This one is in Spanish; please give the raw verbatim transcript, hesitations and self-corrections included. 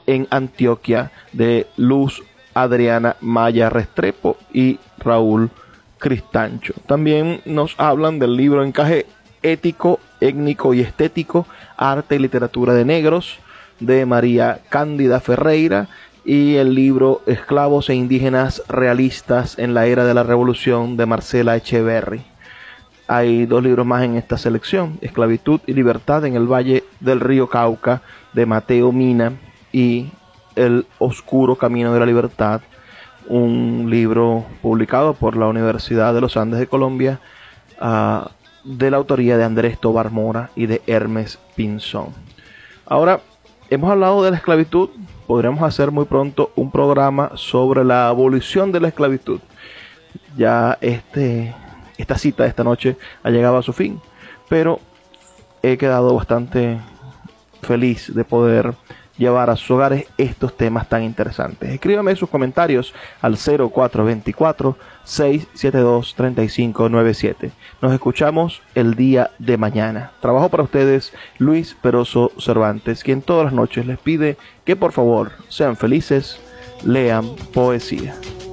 en Antioquia, de Luz Adriana Maya Restrepo y Raúl Cristancho. También nos hablan del libro Encaje ético, étnico y estético, arte y literatura de negros, de María Cándida Ferreira, y el libro Esclavos e indígenas realistas en la era de la revolución, de Marcela Echeverry. Hay dos libros más en esta selección: Esclavitud y libertad en el Valle del Río Cauca, de Mateo Mina, y El oscuro camino de la libertad, un libro publicado por la Universidad de los Andes de Colombia, uh, de la autoría de Andrés Tobar Mora y de Hermes Pinzón. Ahora, hemos hablado de la esclavitud. Podremos hacer muy pronto un programa sobre la abolición de la esclavitud. Ya este, esta cita de esta noche ha llegado a su fin, pero he quedado bastante feliz de poder llevar a sus hogares estos temas tan interesantes. Escríbame sus comentarios al cero cuatro dos cuatro, seis siete dos, tres cinco nueve siete. Nos escuchamos el día de mañana. Trabajo para ustedes Luis Peroso Cervantes, quien todas las noches les pide que por favor sean felices, lean poesía.